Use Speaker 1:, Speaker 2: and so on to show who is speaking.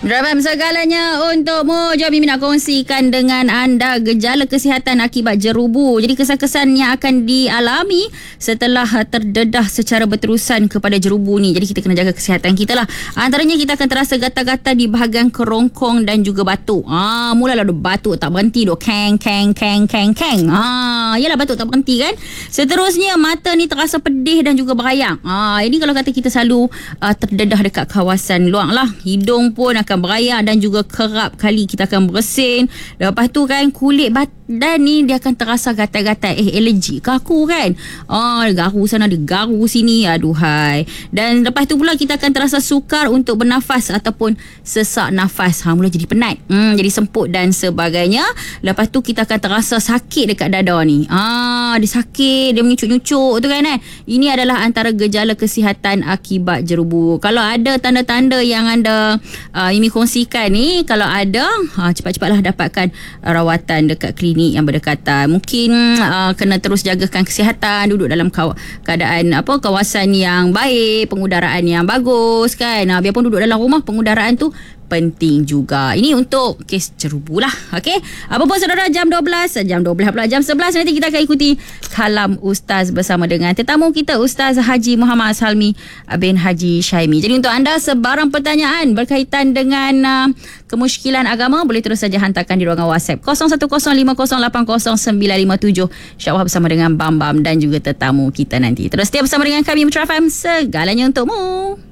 Speaker 1: Rahman segalanya untukmu. Jom Mimi nak kongsikan dengan anda gejala kesihatan akibat jerubu. Jadi kesan-kesan yang akan dialami setelah terdedah secara berterusan kepada jerubu ni. Jadi kita kena jaga kesihatan kita lah. Antaranya kita akan terasa gatal-gatal di bahagian kerongkong dan juga batuk. Mulalah batuk tak berhenti duk. Keng. Yalah batuk tak berhenti kan. Seterusnya mata ni terasa pedih dan juga berayang. Ini kalau kata kita selalu terdedah dekat kawasan luang lah. Hidung pun akan berayang dan juga kerap kali kita akan bersin. Lepas tu kan kulit badan ni dia akan terasa gatal-gatal. Alergi kaku kan. Garu sana, dia garu sini. Aduhai. Dan lepas tu pula kita akan terasa sukar untuk bernafas ataupun sesak nafas. Mula jadi penat. Jadi semput dan sebagainya. Lepas tu kita akan terasa sakit dekat dada ni. Dia sakit, dia menyucuk-nyucuk tu kan Ini adalah antara gejala kesihatan akibat jerubu. Kalau ada tanda-tanda yang anda Mimi kongsikan ni, kalau ada cepat-cepatlah dapatkan rawatan dekat klinik yang berdekatan. Mungkin kena terus jagakan kesihatan, duduk dalam keadaan kawasan yang baik, pengudaraan yang bagus kan. Biarpun duduk dalam rumah, pengudaraan tu penting juga. Ini untuk kes jerubu lah. Okey. Apa pun saudara, jam 12 pula jam 11 nanti kita akan ikuti Kalam Ustaz bersama dengan tetamu kita Ustaz Haji Muhammad Salmi bin Haji Syaimi. Jadi untuk anda sebarang pertanyaan berkaitan dengan kemusykilan agama, boleh terus saja hantarkan di ruangan WhatsApp 0105080957. InsyaAllah bersama dengan Bam dan juga tetamu kita nanti. Terus setia bersama dengan kami Metro FM, segalanya untukmu.